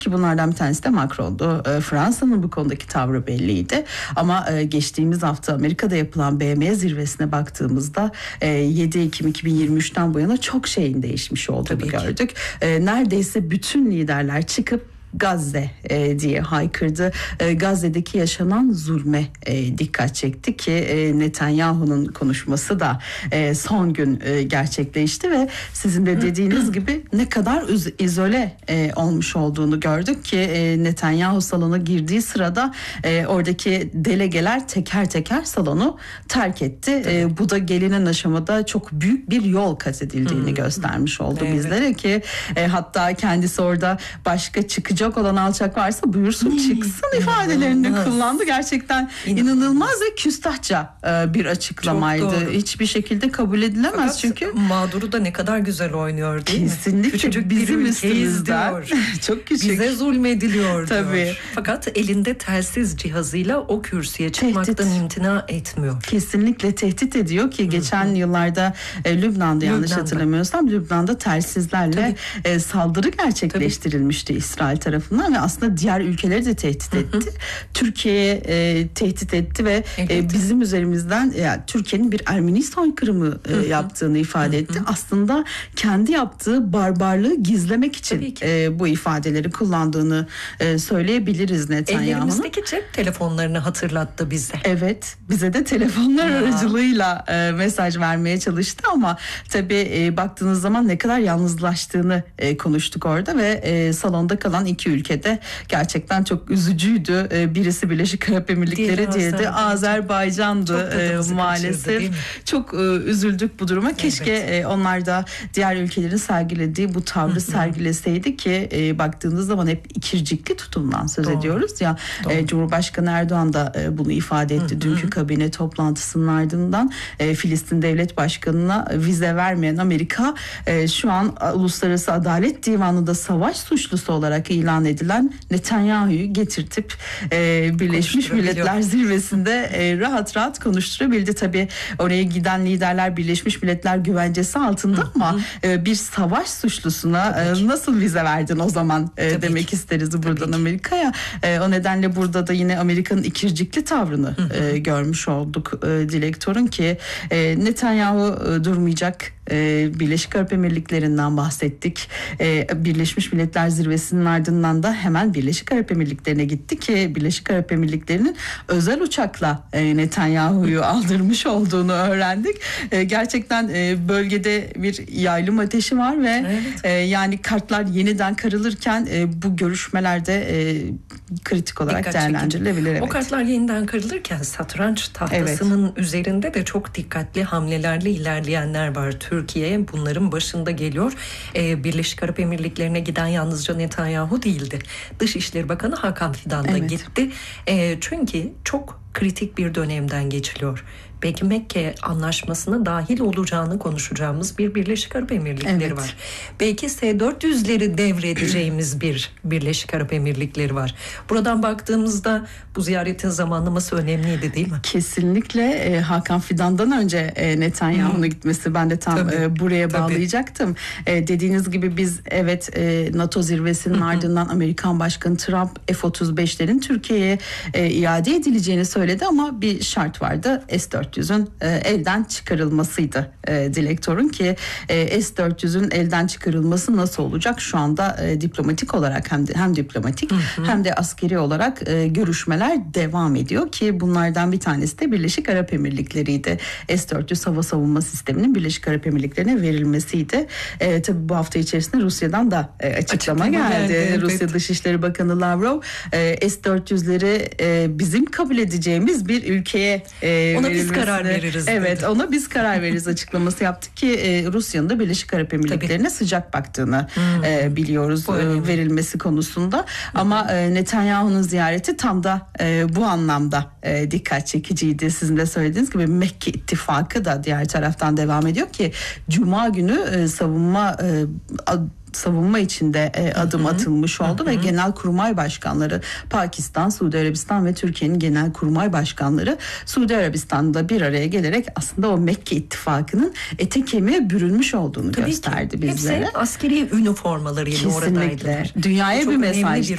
Ki bunlardan bir tanesi de Macron'du. Fransa'nın bu konudaki tavrı belliydi. Ama geçtiğimiz hafta Amerika'da yapılan BM zirvesine baktığımızda 7 Ekim 2023'ten bu yana çok şeyin değişmiş olduğunu gördük. Neredeyse bütün liderler çıkıp Gazze diye haykırdı. Gazze'deki yaşanan zulme dikkat çekti ki Netanyahu'nun konuşması da son gün gerçekleşti ve sizin de dediğiniz gibi ne kadar izole olmuş olduğunu gördük ki Netanyahu salona girdiği sırada oradaki delegeler teker teker salonu terk etti. Bu da gelinen aşamada çok büyük bir yol kat edildiğini göstermiş oldu bizlere ki hatta kendisi orada başka çıkacak olan alçak varsa buyursun çıksın ifadelerini kullandı. Gerçekten inanılmaz ve küstahça bir açıklamaydı. Hiçbir şekilde kabul edilemez. Fakat çünkü mağduru da ne kadar güzel oynuyor değil kesinlikle mi? Küçücük bizim üstümüzden çok küçük. Bize zulmediliyor Tabii. diyor. Fakat elinde telsiz cihazıyla o kürsüye çıkmaktan imtina etmiyor. Kesinlikle tehdit ediyor ki geçen yıllarda Lübnan'da yanlış hatırlamıyorsam Lübnan'da telsizlerle saldırı gerçekleştirilmişti İsrail tarafından ve aslında diğer ülkeleri de tehdit etti. Türkiye'ye tehdit etti ve bizim üzerimizden yani Türkiye'nin bir Ermeni soykırımı yaptığını ifade etti. Aslında kendi yaptığı barbarlığı gizlemek için bu ifadeleri kullandığını söyleyebiliriz Netanyahu'nun. Ellerimizdeki cep telefonlarını hatırlattı bize. Evet, bize de telefonlar aracılığıyla mesaj vermeye çalıştı ama tabii baktığınız zaman ne kadar yalnızlaştığını konuştuk orada ve salonda kalan iki ülkede gerçekten çok üzücüydü. Birisi Birleşik Arap Emirlikleri, diğeri de Azerbaycan'dı maalesef. Çok üzüldük bu duruma. Keşke onlar da diğer ülkelerin sergilediği bu tavrı sergileseydi ki baktığınız zaman hep ikircikli tutumdan söz ediyoruz ya. Cumhurbaşkanı Erdoğan da bunu ifade etti. Dünkü kabine toplantısının ardından Filistin Devlet Başkanı'na vize vermeyen Amerika şu an Uluslararası Adalet Divanı'nda savaş suçlusu olarak ilan edilen Netanyahu'yu getirtip Birleşmiş Milletler Zirvesi'nde rahat rahat konuşturabildi. Tabii oraya giden liderler Birleşmiş Milletler güvencesi altında ama bir savaş suçlusuna nasıl vize verdin o zaman demek isteriz buradan Amerika'ya. O nedenle burada da yine Amerika'nın ikircikli tavrını görmüş olduk Dilek Torun ki Netanyahu durmayacak. Birleşik Arap Emirlikleri'nden bahsettik. Birleşmiş Milletler Zirvesi'nin ardından da hemen Birleşik Arap Emirlikleri'ne gitti ki Birleşik Arap Emirlikleri'nin özel uçakla Netanyahu'yu aldırmış olduğunu öğrendik. Gerçekten bölgede bir yaylım ateşi var ve yani kartlar yeniden karılırken bu görüşmelerde kritik olarak değerlendirilebilir. O kartlar yeniden karılırken satranç tahtasının üzerinde de çok dikkatli hamlelerle ilerleyenler var. Türkiye bunların başında geliyor. Birleşik Arap Emirlikleri'ne giden yalnızca Netanyahu değildi. Dışişleri Bakanı Hakan Fidan da gitti. Çünkü çok kritik bir dönemden geçiliyor. Belki Mekke Anlaşması'na dahil olacağını konuşacağımız bir Birleşik Arap Emirlikleri var. Belki S-400'leri devredeceğimiz bir Birleşik Arap Emirlikleri var. Buradan baktığımızda bu ziyaretin zamanlaması önemliydi değil mi? Kesinlikle Hakan Fidan'dan önce Netanyahu'nun gitmesi ben de tam buraya bağlayacaktım. Dediğiniz gibi biz NATO zirvesinin ardından Amerikan Başkanı Trump F-35'lerin Türkiye'ye iade edileceğini söyledi ama bir şart vardı. S-400'ün elden çıkarılmasıydı Dilek Torun ki S-400'ün elden çıkarılması nasıl olacak? Şu anda diplomatik olarak hem diplomatik hem de askeri olarak görüşmeler devam ediyor ki bunlardan bir tanesi de Birleşik Arap Emirlikleri'ydi. S-400 hava savunma sisteminin Birleşik Arap Emirlikleri'ne verilmesiydi. Tabii bu hafta içerisinde Rusya'dan da açıklama geldi. Rusya Dışişleri Bakanı Lavrov S-400'leri bizim kabul edeceğimiz bir ülkeye ona biz karar veririz. Evet, ona biz karar veririz açıklaması yaptı ki Rusya'nın da Birleşik Arap Emirlikleri'ne sıcak baktığını biliyoruz verilmesi konusunda. Ama Netanyahu'nun ziyareti tam da bu anlamda dikkat çekiciydi. Sizin de söylediğiniz gibi Mekke ittifakı da diğer taraftan devam ediyor ki Cuma günü savunma içinde adım atılmış oldu ve Genelkurmay Başkanları Pakistan, Suudi Arabistan ve Türkiye'nin Genelkurmay Başkanları Suudi Arabistan'da bir araya gelerek aslında o Mekke ittifakının ete kemiğe bürünmüş olduğunu gösterdi bizlere. Hepsi askeri üniformalarıyla oradaydılar. Dünyaya bir mesajdı.